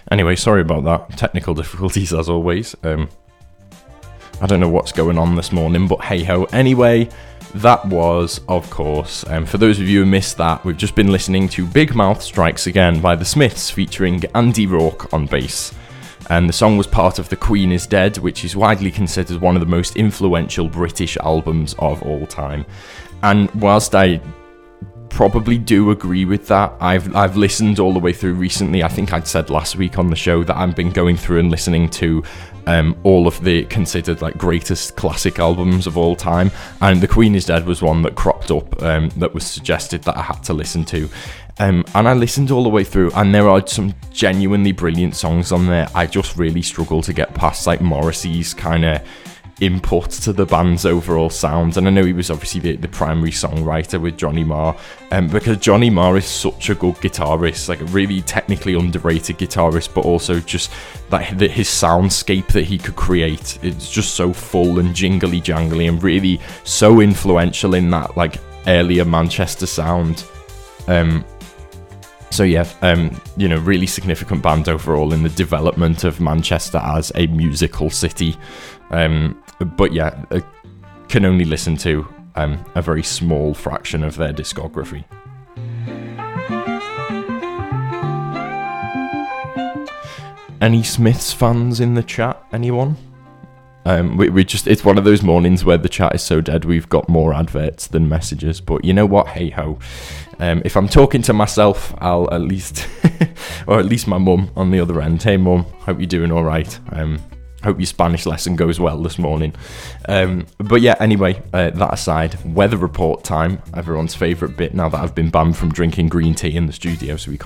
Anyway, sorry about that. Technical difficulties as always. I don't know what's going on this morning, but hey ho. Anyway, that was, of course, for those of you who missed that, we've just been listening to Big Mouth Strikes Again by The Smiths featuring Andy Rourke on bass. And the song was part of The Queen Is Dead, which is widely considered one of the most influential British albums of all time. And whilst I probably do agree with that, I've listened all the way through recently. I think I'd said last week on the show that I've been going through and listening to all of the considered like greatest classic albums of all time, and The Queen Is Dead was one that cropped up that was suggested that I had to listen to. And I listened all the way through, and there are some genuinely brilliant songs on there. I just really struggle to get past like Morrissey's kind of input to the band's overall sound. And I know he was obviously the primary songwriter with Johnny Marr, because Johnny Marr is such a good guitarist, like a really technically underrated guitarist, but also just like his soundscape that he could create, it's just so full and jingly jangly and really so influential in that like earlier Manchester sound. So yeah, really significant band overall in the development of Manchester as a musical city. But yeah, I can only listen to a very small fraction of their discography. Any Smiths fans in the chat? Anyone? It's one of those mornings where the chat is so dead we've got more adverts than messages, but you know what, hey ho. If I'm talking to myself, I'll at least, or at least my mum on the other end. Hey mum, hope you're doing alright. Hope your Spanish lesson goes well this morning. But yeah, anyway, that aside, weather report time, everyone's favourite bit now that I've been banned from drinking green tea in the studio, so we